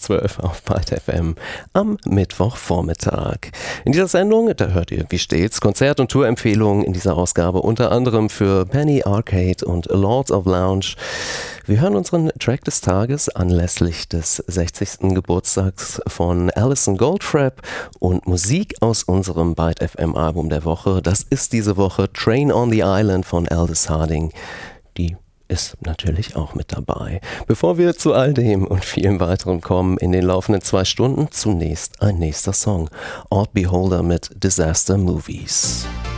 12 auf Byte FM am Mittwochvormittag. In dieser Sendung, da hört ihr wie stets Konzert- und Tourempfehlungen in dieser Ausgabe, unter anderem für Penny Arcade und Lords of Lounge. Wir hören unseren Track des Tages anlässlich des 60. Geburtstags von Alison Goldfrapp und Musik aus unserem Byte FM Album der Woche. Das ist diese Woche Train on the Island von Aldous Harding. Die ist natürlich auch mit dabei. Bevor wir zu all dem und vielem weiteren kommen in den laufenden 2 Stunden, zunächst ein nächster Song. Odd Beholder mit Disaster Movies.